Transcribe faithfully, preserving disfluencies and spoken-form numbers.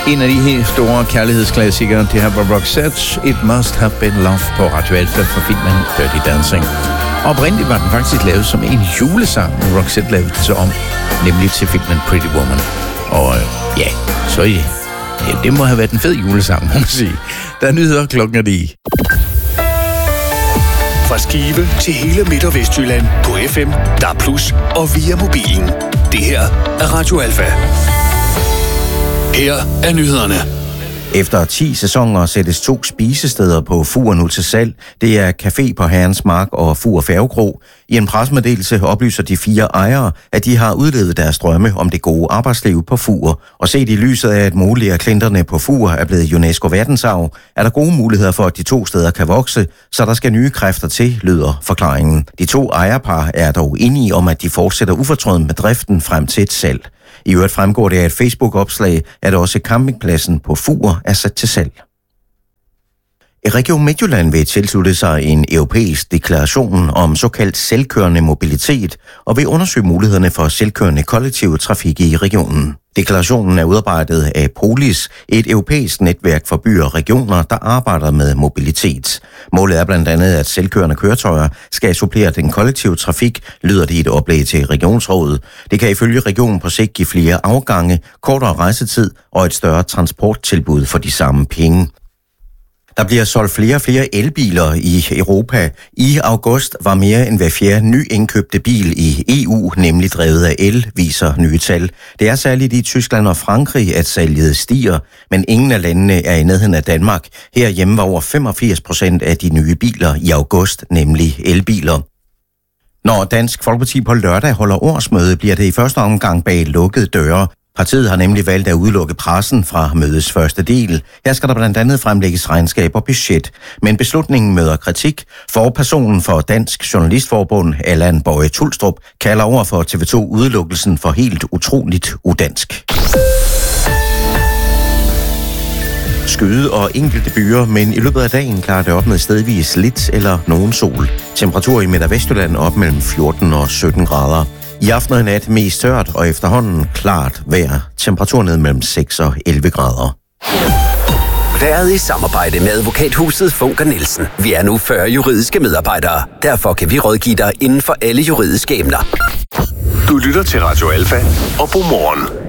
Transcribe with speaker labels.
Speaker 1: En af de helt store kærlighedsklassikere, det her var Roxette, It Must Have Been Love på Radio Alfa for filmen Dirty Dancing. Oprindeligt var den faktisk lavet som en julesang, men Roxette lavede det så om, nemlig til filmen Pretty Woman. Og ja, så ja, det må have været en fed julesang, må man sige. Der er nyheder klokken ni.
Speaker 2: Fra Skive til hele Midt- og Vestjylland på F M, D A B plus, og via mobilen. Det her er Radio Alfa. Her er nyhederne.
Speaker 3: Efter ti sæsoner sættes to spisesteder på Fur nu til salg. Det er Café på Herrens Mark og Fur Færgekro. I en pressemeddelelse oplyser de fire ejere, at de har udlevet deres drømme om det gode arbejdsliv på Fur. Og set i lyset af, at mulige af klinterne på Fur er blevet UNESCO verdensarv, er der gode muligheder for, at de to steder kan vokse, så der skal nye kræfter til, lyder forklaringen. De to ejerpar er dog enige om, at de fortsætter ufortrødent med driften frem til et salg. I øvrigt fremgår det af et Facebook-opslag, at også campingpladsen på Fur er sat til salg. Region Midtjylland vil tilslutte sig en europæisk deklaration om såkaldt selvkørende mobilitet og vil undersøge mulighederne for selvkørende kollektiv trafik i regionen. Deklarationen er udarbejdet af Polis, et europæisk netværk for byer og regioner, der arbejder med mobilitet. Målet er blandt andet, at selvkørende køretøjer skal supplere den kollektive trafik, lyder det i et oplæg til regionsrådet. Det kan ifølge regionen på sigt give flere afgange, kortere rejsetid og et større transporttilbud for de samme penge. Der bliver solgt flere og flere elbiler i Europa. I august var mere end hver fjerde nyindkøbte bil i E U nemlig drevet af el, viser nye tal. Det er særligt i Tyskland og Frankrig, at salget stiger, men ingen af landene er i nærheden af Danmark. Herhjemme var over femogfirs procent af de nye biler i august nemlig elbiler. Når Dansk Folkeparti på lørdag holder årsmøde, bliver det i første omgang bag lukkede døre. Partiet har nemlig valgt at udelukke pressen fra mødets første del. Her skal der blandt andet fremlægges regnskab og budget. Men beslutningen møder kritik. Forpersonen for Dansk Journalistforbund, Allan Boje Tulstrup, kalder over for T V to-udelukkelsen for helt utroligt udansk. Skyde og enkelte byer, men i løbet af dagen klarer det op med stedvis lidt eller nogen sol. Temperatur i Midt- og Vestjylland op mellem fjorten og sytten grader. I aften og i nat mest tørt og efterhånden klart vejr. Temperatur ned mellem seks og elleve grader.
Speaker 4: Været i samarbejde med advokathuset Funker Nielsen. Vi er nu fyrre juridiske medarbejdere. Derfor kan vi rådgive dig inden for alle juridiske emner.
Speaker 2: Du lytter til Radio Alfa og Godmorgen.